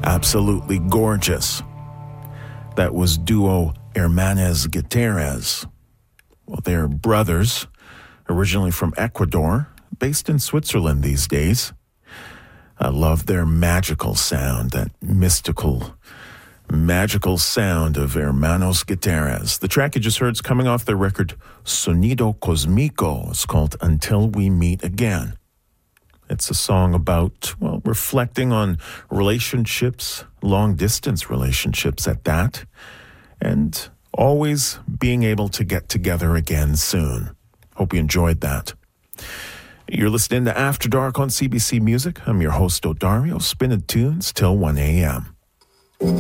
Absolutely gorgeous. That was duo Hermanos Gutierrez. Well, they're brothers, originally from Ecuador, based in Switzerland these days. I love their magical sound, that mystical, magical sound of Hermanos Gutierrez. The track you just heard is coming off their record Sonido Cosmico. It's called Until We Meet Again. It's a song about, well, reflecting on relationships, long-distance relationships at that, and always being able to get together again soon. Hope you enjoyed that. You're listening to After Dark on CBC Music. I'm your host, Odario, spinning tunes till 1 a.m.